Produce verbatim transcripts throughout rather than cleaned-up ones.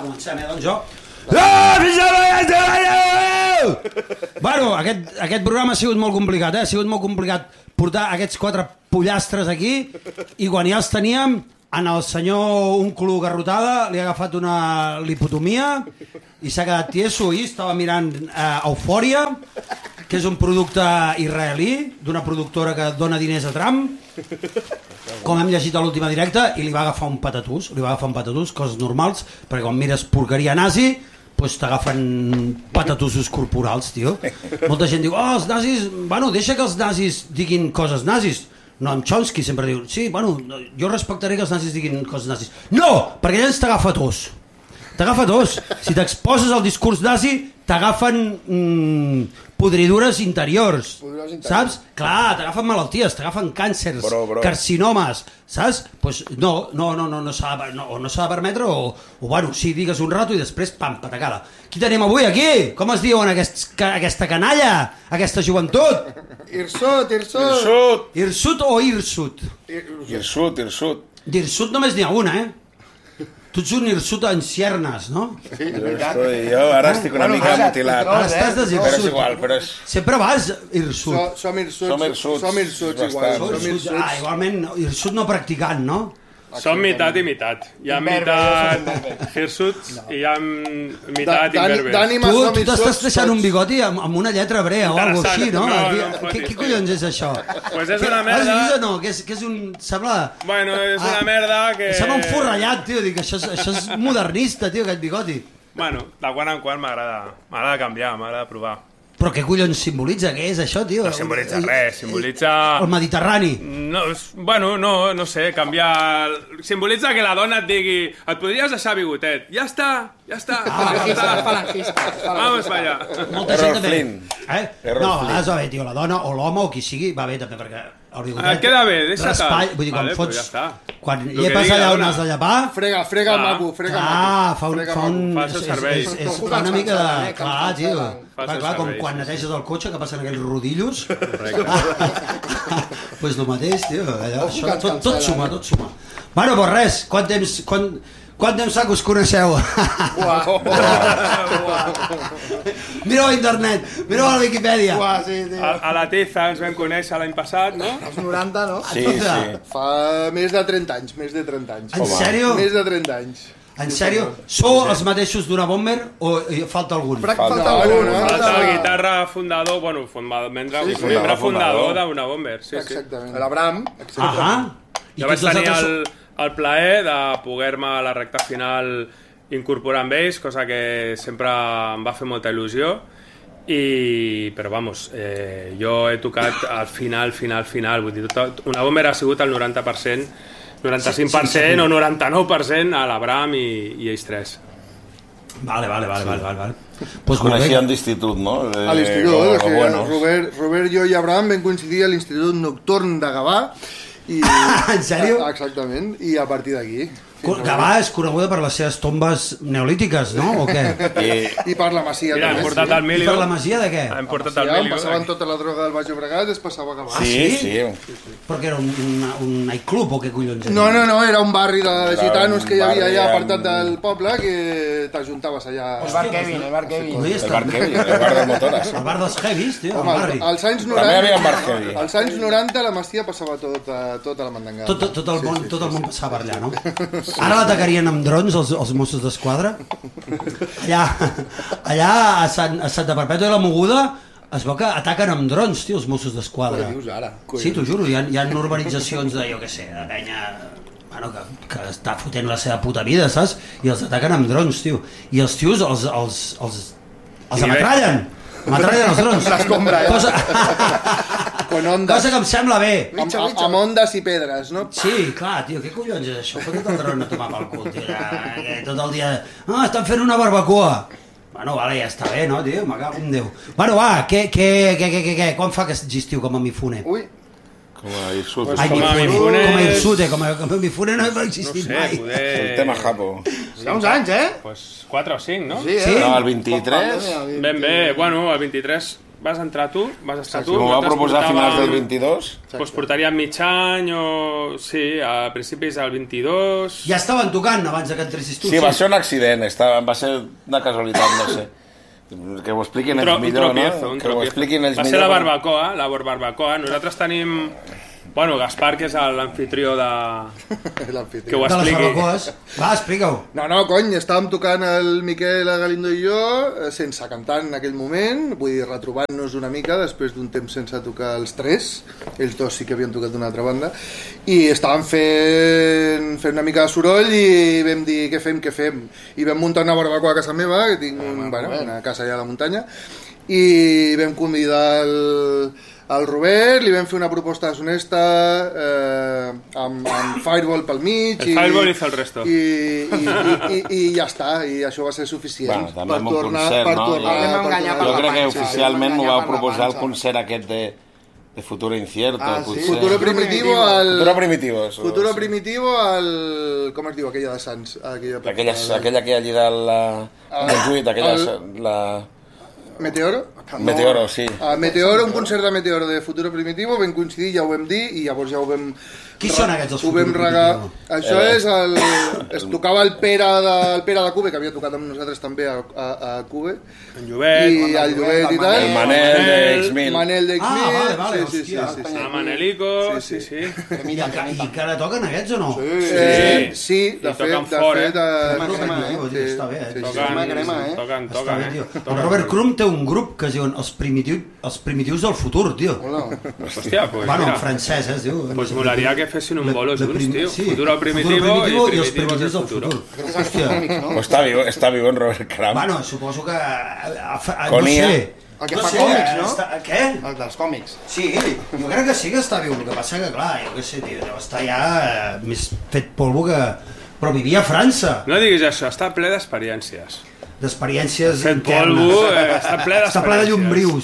comencem, eh, doncs jo... Bueno, aquest, aquest programa ha sigut molt complicat, eh? Ha sigut molt complicat portar aquests quatre pollastres aquí i quan ja els teníem, en el senyor Únculo Garrotada li ha agafat una lipotomia i s'ha quedat tieso i estava mirant eh, Eufòria, que és un producte israelí d'una productora que dona diners a Trump, com hem llegit a l'última directa, i li va agafar un patatús, li va agafar un patatús, coses normals, perquè quan mires porqueria nazi, pues t'agafen patatusos corporals, tio. Molta gent diu, oh, els nazis, bueno, deixa que els nazis diguin coses nazis. Noam Chomsky sempre diu, sí, bueno, jo respectaré que els nazis diguin coses nazis. No, perquè llavors t'agafa tos. T'agafa tos. Si t'exposes al discurs nazi, t'agafen mm, podridures interiors, podridures interiors, saps? Clar, t'agafen malalties, t'agafen càncers, bro, bro. Carcinomes, saps? Pues no, no, no, no, no s'ha de, no, no s'ha de permetre o, o, bueno, sí, digues un rato i després, pam, patacada. Qui tenim avui aquí? Com es diuen aquests, aquesta canalla? Aquesta joventut? Irsut, Irsut. Irsut. Irsut o Irsut? Irsut, Irsut. D'Irsut només n'hi ha una, eh? Tu ets un Irsut en ciernes, no? Sí, jo, estoy, jo ara estic una mica mutilat. Ara estàs desirsut. Però és igual, però és... Sempre vas Irsut. So, som Irsuts. Som Irsuts. Som Irsuts, igual. Som Irsuts. Ah, igualment, Irsut no practicant, no? Som mitat i mitat. Hi ha mitat Hirsuts i hi ha mitat imberbers. Tu, tu t'estàs deixant un bigoti amb, amb una lletra hebrea o alguna així, no? no, no què, què collons és això? Pues és una merda... Has vist o no? Que és, que és un... Sembla... Bueno, és una merda que... Sembla un forrellat, tio. Dic, això, és, això és modernista, tio, aquest bigoti. Bueno, de quan en quan m'agrada. M'agrada canviar, m'agrada provar. Però què collons simbolitza? Què és això, tio? No simbolitza res, simbolitza... El Mediterrani. No, bueno, no, no sé, canviar... Simbolitza que la dona et digui et podries deixar bigotet. Ja està, ja està. Ah, ja està. Falangista. Vamos para allà. Molta gent també... Eh? No, has de bé, tio, la dona o l'home o qui sigui, va bé també, perquè... Ah, queda bé, deixa estar. Vull dir, quan vale, fots... Ja està. Quan llepes allà on has de llepar... Frega, frega el maco, frega el maco. Ah, fa un... Fa, un, fa el seu servei. És, és, és una mica de... Clar, tio. Clar, clar, com quan neteges el cotxe, que passen aquells rodillos. Doncs pues el mateix, tio. Allò, això, tot, tot suma, tot suma. Bueno, pues res, quant temps... Quant, quant temps fa que us coneixeu? Mireu a internet, mireu a la Viquipèdia. Uah, sí, sí. A, a la Tiza ens vam conèixer l'any passat, no? Als noranta, no? Sí, sí. Fa més de trenta anys, més de trenta anys. En sèrio? Més de trenta anys. En sèrio? Sou els mateixos d'una bomber o falta algun? Falta, falta algun, no? eh? Falta el guitarra fundador, bueno, membre, sí, sí, membre fundador d'una bomber. Sí, exactament. Sí. L'Abram. Ahà. Jo vaig tenir el, el plaer de poder-me a la recta final incorporar amb ells, cosa que sempre em va fer molta il·lusió. I, però vamos, eh, jo he tocat al final, final, final. Vull dir, tot, una bomber ha sigut el noranta per cent, noranta-cinc per cent sí, sí, sí. O noranta-nou per cent a l'Abram i, i ells tres. Vale, vale, vale, sí. vale, vale. Pues coneixien d'institut, no? Eh, a l'institut, lo, o sigui, bueno. Robert, Robert, jo i Abraham vam coincidir a l'Institut Nocturn de Gavà. I, en sèrio? Exactament, i a partir d'aquí. Gavà és coneguda per les seves tombes neolítiques, no? O què? I, I per la Masia. Mira, hem portat el Milio. I per la Masia de què? Hem portat el Masia, Milio. Passaven tota la droga del Baix Llobregat, es passava a Gavà. Ah, sí? Sí, sí. Però que era un, un, un nightclub o què collons era? No, no, no, era un barri de gitanos que hi havia allà amb... apartat del poble que t'ajuntaves allà. El bar Kevin, el bar Kevin. No el bar Kevin, el bar de motores. El bar dels heavies, tio, Home, el barri. als anys noranta, també havia un bar heavy. als anys noranta la Masia passava tota, tota la mandangada. Tot, tot, tot el món, sí, sí, tot el món passava per allà, no? Ara l'atacarien amb drons els, els Mossos d'Esquadra. Allà, allà a Sant, a Santa Perpètua de la Moguda es veu que ataquen amb drons, tio, els Mossos d'Esquadra. Què dius ara? Sí, t'ho juro, hi ha, hi ha urbanitzacions de, jo què sé, de penya... Bueno, que, que està fotent la seva puta vida, saps? I els ataquen amb drons, tio. I els tios els, els, els, els ametrallen. Ametrallen els drons. L'escombra, eh? Cosa... Con ondes. Cosa que em sembla bé. Amb, amb ondes i pedres, no? Sí, clar, tio, què collons és això? Fot el dron a tomar pel cul, tio. Que tot el dia... Ah, estan fent una barbacoa. Bueno, vale, ja està bé, no, tio? Me cago en Déu. Bueno, va, què, què, què, què, què, què? Quan fa que existiu com a Mifune? Ui. Com a Irsut. Ai, com a Mifune, Mifune... com a Irsute, com a, com a Mifune no ha existit no sé, mai. Poder... El tema Japo. Hi ha uns anys, eh? Pues quatre o cinc, no? Sí, eh? Sí? No, el vint-i-tres... Ben bé, bueno, el vint-i-tres vas entrar tu, vas estar tu. Si m'ho va nosaltres proposar a finals del portàvem- vint-i-dos... Doncs portaríem mig any o... Sí, a principis del vint-i-dos... Ja estaven tocant abans de que entressis tu. Sí, va ser un accident, estava, va ser una casualitat, no sé. Que ho expliquin Un, ells tro, un millor, tropiezo, no? un Que ho tropiezo. expliquin ells Va millor. ser la com- barbacoa, la barbacoa. Nosaltres tenim... Bueno, Gaspar, que és l'anfitrió de... L'amfitrió. Que ho De les expliqui. barbacoes. Va, explica-ho. No, no, cony, estàvem tocant el Miquel, el Galindo i jo, eh, sense cantar en aquell moment, vull dir, retrobant-nos una mica després d'un temps sense tocar els tres, ells dos sí que havien tocat d'una altra banda, i estàvem fent, fent una mica de soroll i vam dir què fem, què fem, i vam muntar una barbacoa a casa meva, que tinc un, bueno, una casa allà a la muntanya, i vam convidar el, el Robert, li vam fer una proposta deshonesta eh, amb, amb Fireball pel mig El Fireball hizo el resto. i, i, i, i, i ja està, i això va ser suficient Bueno, també amb un concert, per no? tornar, Jo- per enganyar tornar Jo crec que panxa, oficialment m'ho enganyar vau per la proposar el panxa. concert aquest de, de Futuro Incierto. Ah, sí? potser. Futuro Primitivo al... Futuro Primitivo. Eso, Futuro sí. Primitivo al... Com es diu aquella de Sants? Aquella, Aquella, aquella que hi ha allí dalt la... Ah, Montjuïc, aquella... el- La... Meteoro? Meteoro, sí. A Meteoro, un concert de Meteoro de Futuro Primitivo, vam coincidir, ja ho vam dir, i llavors ja ho vam... Qui són aquests els Ho vam Futuro regar... Primitivo? Això Eh. és el... Es tocava el Pere de, el Pere de Cube, que havia tocat amb nosaltres també a, a, a Cube. En Llobet, I el Llobet i tal. El Manel de X-Mil. Manel de Ah, X-Mil. vale, vale, sí, sí, sí, hòstia. sí, sí. a Manelico, sí, sí. I, enca- I encara toquen aquests o no? Eh, sí, de I fet, toquen de fort, fet... eh? eh, Crema, crema, sí, eh? sí, Està bé, eh? sí, sí. Toquen, crema, crema, eh? toquen, Està toquen. bé, tio. toquen. El Robert Krum té un grup que es diuen els, primitiu, els primitius del futur, tio. Hòstia, pues Bueno, en mira. francès, eh, es diu. Pues molaria que fessin un Le- bolo le junts, prim- tio. sí. Futuro Primitivo i i els Primitivos primitius del del futuro. futur. Hòstia. Pues està viu, està viu en Robert Crumb. Bueno, suposo que... a- a- Con no I A. sé. El que no fa sé, còmics, no? Està, què? Els dels còmics. Sí, jo crec que sí que està viu, el que passa que, clar, jo què sé, tio, deu estar ja eh, més fet polvo que... Però vivia a França, No diguis això, està ple d'experiències. d'experiències Fet internes. polvo, eh, està ple d'experiències. Està ple de llombrius.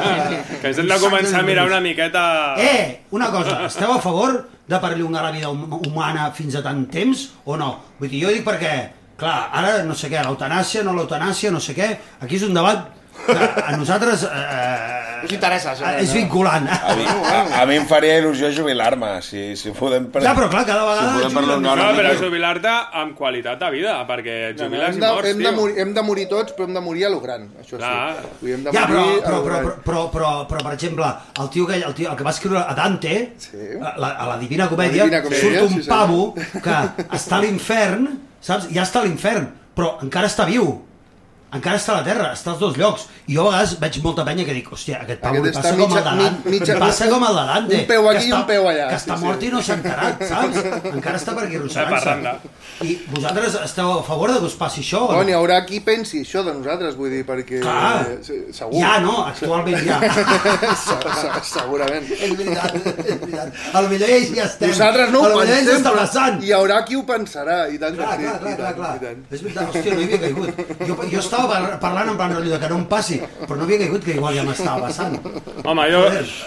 Que ens hem de començar a mirar una miqueta... Eh, una cosa, esteu a favor de perllongar la vida hum- humana fins a tant temps o no? Vull dir, jo dic perquè, clar, ara no sé què, l'eutanàsia, no l'eutanàsia, no sé què, aquí és un debat que a nosaltres eh, Us interessa, això, és no? vinculant. A mi, a, a mi em faria il·lusió jubilar-me, si, si podem... Per... Ja, però clar, cada vegada... Si podem jubila perllongar més. No, una però mica. jubilar-te amb qualitat de vida, perquè et jubiles Hem i de, morts, hem, de tio. morir, hem de morir tots, però hem de morir a lo gran, això sí. Clar. Vull dir, hem de Ja, però, morir a però, lo però, gran. però, però, però, però, per exemple, el tio, que, el, tio, el que va escriure a Dante, Sí. a, la, a la Divina Comèdia, La Divina Comèdia, surt un sí, senyor. pavo que està a l'infern, saps? Ja està a l'infern, però encara està viu. Encara està a la Terra, està als dos llocs. I jo a vegades veig molta penya que dic, hòstia, aquest pavo Aquest li passa està com el mitja- de Dante. mi- mitja- Li passa com el de Dante. un peu que aquí i està- un peu allà, Que està sí, mort sí. i no s'ha enterat, saps? Encara està per aquí De arrossegant-se. parranda. I vosaltres esteu a favor de que us passi això? o No, no? n'hi haurà qui pensi això de nosaltres, vull dir, perquè... Clar. eh, Segur. Ja, no, actualment ja. Se- se- Segurament. És veritat, és veritat. A lo millor ja estem. Nosaltres no a ho lo millor ja ens pensem, està però passant. hi haurà qui ho pensarà, i tant que Clar, sí. clar, i clar, tant, clar, clar. i tant. És veritat, hòstia, no hi havia caigut. Jo, jo estava par- parlant en plan rotllo de que no em passi, però no havia caigut que igual ja m'estava passant. Home, jo,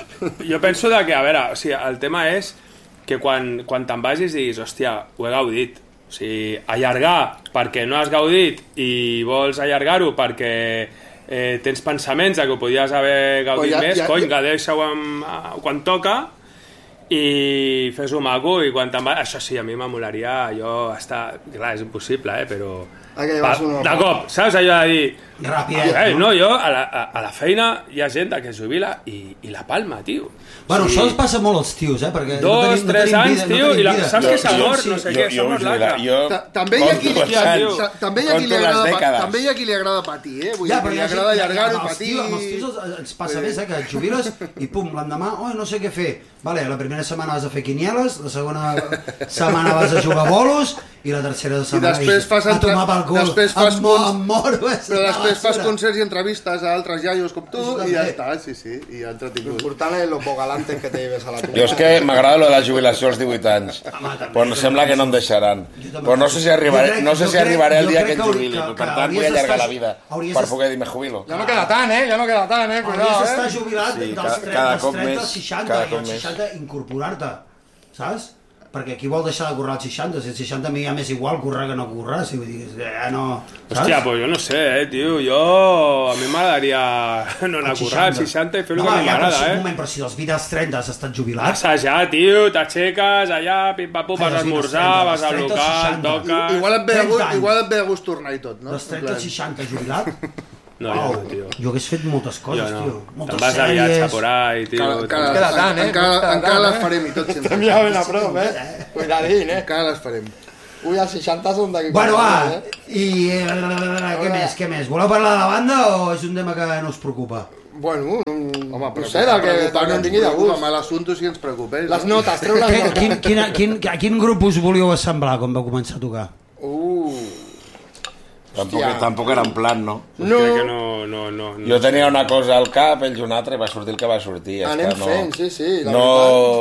jo penso de que, a veure, o sigui, el tema és que quan, quan te'n vagis diguis, hòstia, ho he gaudit. O sigui, allargar perquè no has gaudit i vols allargar-ho perquè eh, tens pensaments de que ho podies haver gaudit Oh, ja- més, ja- cony, ja- que deixa-ho amb, a- quan toca i fes-ho maco i quan te'n vas... Això sí, a mi m'amolaria jo estar... Clar, és impossible, eh, però... Ah, que llavors Va, uno- de cop, saps allò de dir... Ràpidet, Eh, no? no, jo a la, a, a la feina hi ha gent que es jubila i, i la palma, tio. Bueno, Sí. això els passa molt als tios, eh? Perquè Dos, no tenim, no tres tenim anys, vida, tio, no tenim i la- vida. saps que Jo- s'amor, jo- no sé jo, què, jo, som us laca. jo, Ta- També hi ha qui, compto els Ja, anys, tio. ta- també hi ha qui li compto les agrada, pa- dècades. també hi ha qui li agrada patir, eh? Vull Ja, dir, però que hi li ha gent, agrada ja, allargar-ho amb i els patir. tios, amb els tios els- ens passa més, eh? Que et jubiles i pum, l'endemà, oh, no sé què fer. Vale, la primera setmana vas a fer quinieles, la segona setmana vas a jugar a bolos i la tercera setmana després fas a entra- tomar pel cul. després fas em, mo cons- em moro, és Però una després fas basura. concerts i entrevistes a altres iaios com tu Això i ja també. està, sí, sí, i ja Lo entretingut. important es los bogalantes que te lleves a la tumba. Jo és que m'agrada lo de la jubilació als divuit anys. Però no sembla que no em deixaran. Però no sé si arribaré, Jo crec- no sé jo si crec- arribaré el jo dia crec que que em hauri- jubili. que- Per que tant, hauries vull allargar d'estar- la vida hauries per d'estar- poder dir me jubilo. Ya no queda tan, ¿eh? Ya no queda tan, ¿eh? Hauries Cuidado, d'estar ¿eh? jubilat Sí, dels cada- trenta, cada dels cop trenta més, als seixanta cada i cop als més. seixanta incorporar-te, saps? perquè qui vol deixar de currar als seixanta? Si als seixanta a mi ja m'és igual currar que no currar, si vull dir, ja no... Saps? Hòstia, pues jo no sé, eh, tio, jo... A mi m'agradaria no anar a currar als seixanta i fer el no, que a mi ja, m'agrada, però, eh? Un moment, però si dels vint als trenta has estat jubilat... Assajar, tio, t'aixeques allà, pim-pam-pum, vas a esmorzar, vas al local, toques... Igual et ve de gust, igual et ve de gust tornar i tot, no? Dels trenta als seixanta jubilat... No, jo no, tio. Jo hagués fet moltes coses, Jo no. tio. Moltes Te'n vas a viatge por ahí, tio. Encara, encara, Queda tant, eh? encara, Queda encara tant, les eh? farem i tot sempre. Estem ja ben a prop, eh? Cuidadín, eh? Encara les farem. Ui, als seixanta són d'aquí... Bueno, va, eh? i... eh, què més, què més? Voleu parlar de la banda o és un tema que no us preocupa? Bueno, Home, no sé, del que, del que em vingui de gust. Home, l'assumpte si ens preocupés. Les notes, treu les Què- notes. Quin, quin, quin, a quin grup us volíeu assemblar quan vau començar a tocar? Uh, Tampoc, Hòstia. tampoc era en plan, no? no, Crec que no, no, no, no. Jo tenia una cosa al cap, ells una altra, i va sortir el que va sortir. Ja anem està, no, fent, sí, sí, la no...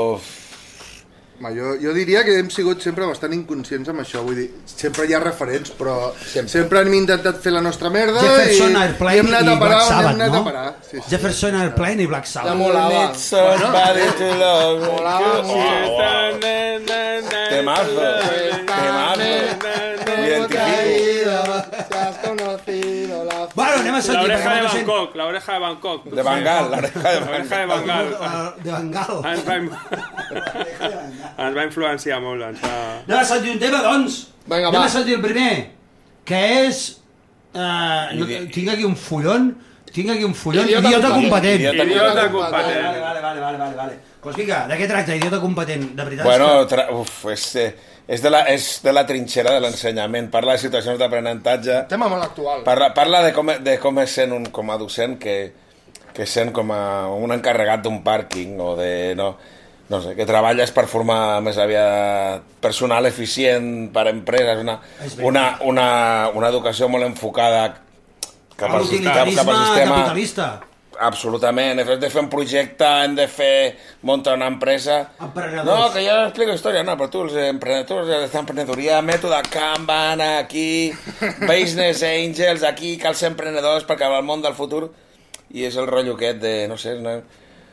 Home, jo, jo diria que hem sigut sempre bastant inconscients amb això, vull dir, sempre hi ha referents, però sempre, sempre hem intentat fer la nostra merda Jefferson i, Airplane i hem anat i a parar Black on hem Sabbath, anat no? a parar. Sí, sí. Jefferson Airplane i Black Ja Sabbath. molava. Somebody to love. Molava Oh, molt. Temazo, temazo. M'ho identifico. Si has conocido la... Bueno, anem a La sentir. oreja perquè de molta gent- Bangkok, la oreja de Bangkok. De Bengal, l'oreja de La oreja Bengal. de Bengal. Ah, De Bengal. Ens va, ens va influenciar molt, ens va... Anem a sentir un tema, doncs. Vinga, Anem va. a sentir el primer, que és... Uh, no, tinc aquí un fullon, tinc aquí un fullon, Idiota idiota competent. competent. Idiota Idiota Vale, competent. vale, vale, vale, vale, vale, vale. Pues vinga, de què tracta, idiota competent? De veritat Bueno, és que... tra... Uf, és, eh, és, de la, és de la trinxera de l'ensenyament. Parla de situacions d'aprenentatge. Tema molt actual. Parla, parla de, com, de com és sent un, com a docent que, que sent com a un encarregat d'un pàrquing o de... No, no sé, que treballes per formar més aviat personal eficient per a empreses, una, És veritat. una, una, una educació molt enfocada cap al, sis- cap, L'utilitarisme cap al sistema. capitalista. Absolutament, hem de fer un projecte, hem de fer muntar una empresa. Emprenedors. No, que jo explico història, no, però tu, els emprenedors, l'emprenedoria, mètode Kanban, aquí, Business Angels, aquí cal ser emprenedors perquè el món del futur, i és el rotllo aquest de, no sé, no,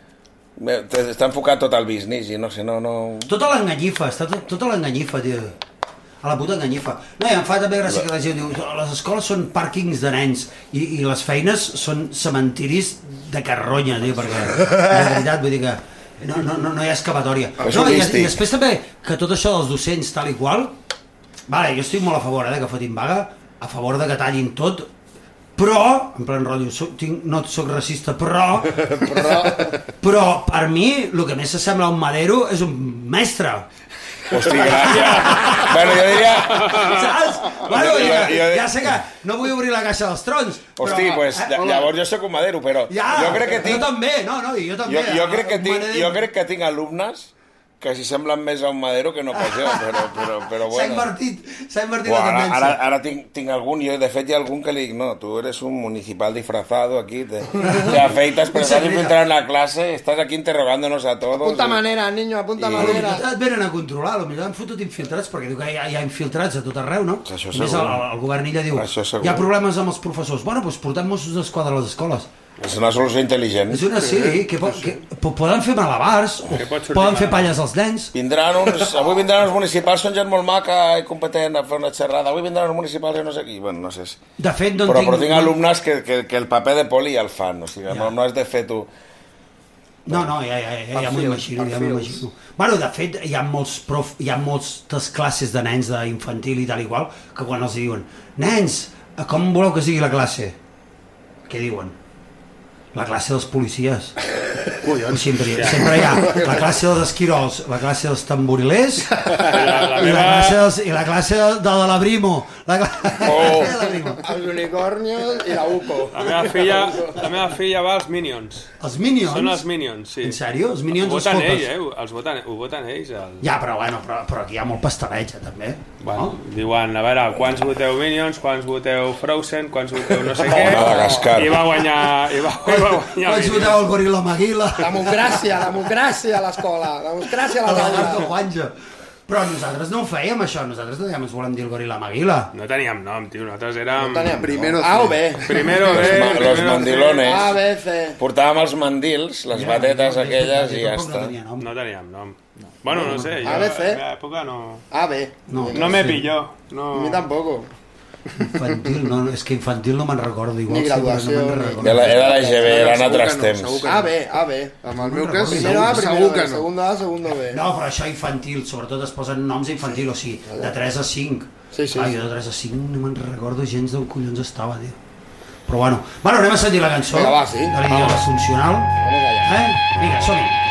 està enfocat tot al business i no sé, no, no... Tota l'enganyifa, està tot, tota l'enganyifa, tio. A la puta enganyifa. No, i em fa també gràcia que la gent diu les escoles són pàrquings de nens i, i les feines són cementiris de carronya, tio, perquè de veritat, vull dir que no, no, no, no hi ha escapatòria. És No, i, holístic. I després també que tot això dels docents tal i qual, vale, jo estic molt a favor eh, de que fotin vaga, a favor de que tallin tot, però, en plan rotllo, soc, tinc, no soc racista, però, Però... però per mi el que més s'assembla a un madero és un mestre. Hosti, gràcies. Bueno, jo diria... Saps? Bueno, Jo- ja, jo- ja sé que no vull obrir la caixa dels trons, Hosti, però... pues, eh, ll- llavors jo sóc un madero, però ja, jo crec que tinc... Jo també, no, no, i jo també. Jo, jo, crec que Un tinc, madero- jo crec que tinc alumnes que s'hi semblen més a un madero que no pas jo, però, però, però S'ha bueno. invertit, s'ha invertit Buah, la ara, tendència. ara, ara tinc, tinc algun, jo de fet hi ha algun que li dic, no, tu eres un municipal disfrazado aquí, te, te afeitas, pero estás infiltrado en la clase, estás aquí interrogándonos a todos. Apunta manera, niño, apunta I- Però manera. potser et venen a controlar, potser han fotut infiltrats, perquè diu que hi ha, hi ha infiltrats a tot arreu, no? Això A més, segur. el, el govern illa diu, Això segur. hi ha problemes amb els professors. Bueno, doncs portem Mossos d'Esquadra a les escoles. És una solució intel·ligent. És una sí, que, po que po poden fer malabars, o Que pot sortir poden fer malament. palles als nens. Vindran uns, avui vindran els municipals, són gent molt maca i competent a fer una xerrada, avui vindran els municipals i no sé qui, bueno, no sé. De fet, no en Però, tinc... però tinc alumnes que, que, que el paper de poli ja el fan, o sigui, no, no has de fer tu... No, no, ja, ja, ja, ja m'ho Perfils, imagino, ja perfils. m'imagino. Bueno, de fet, hi ha molts prof, hi ha moltes classes de nens d'infantil i tal i qual, que quan els diuen, nens, com voleu que sigui la classe? Què diuen? La classe dels policies. Collons. Sempre, sempre hi ha la classe dels esquirols, la classe dels tamborilers La, la i, la meva... classe dels, i la classe de, de la Brimo. La classe Oh. de la Brimo. Els unicornios i la UCO. La meva filla, la meva filla va als Minions. Els Minions? Són els Minions, sí. En sèrio? Els Minions Ho els voten focus? ells, eh? Els voten, ho voten ells. El... Ja, però bueno, però, però aquí hi ha molt pastereig, eh, també. Bueno, No? diuen, a veure, quants voteu Minions, quants voteu Frozen, quants voteu no sé què... Madagascar. I va guanyar... I va, i va guanyar Quants Minions. voteu el goril·la Maguila? Democràcia, democràcia a l'escola. Democràcia a El la lagarto taula. Juanja. Però nosaltres no ho fèiem, això. Nosaltres no ens volem dir el goril·la Maguila. No teníem nom, tio, nosaltres érem... No teníem Primero A o B. Primero B, Los ma- los primero C. mandilones. A, B, C. Portàvem els mandils, les batetes aquelles i ja Tampoc està. No tenia nom. No teníem nom. Bueno, no sé, yo A B C. en la época no... A, B. No. No me pilló. A No... mi tampoco. Infantil, no, és que infantil no me'n recordo. Igual Ni sí, però graduació, no me'n ni- recordo. Era, era la G B, eren Segur que altres no, temps. segur que A, B, A, B. En el meu cas, Primero A, segur, primero segur B. que no. Segundo A, segundo B. No, però això infantil, sobretot es posen noms infantil, o sigui, de tres a cinc. Sí, sí. Ah, jo de tres a cinc no me'n recordo gens d'on collons estava, tio. Però bueno, bueno, anem a sentir la cançó. Vinga, va, sí. De l'Illa Funcional. Vamos allá. Eh? Vinga, som-hi.